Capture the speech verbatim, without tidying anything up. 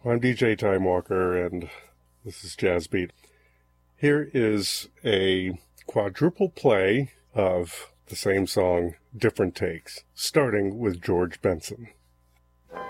I'm D J Time Walker, and this is Jazz Beat. Here is a quadruple play of the same song, different takes, starting with George Benson.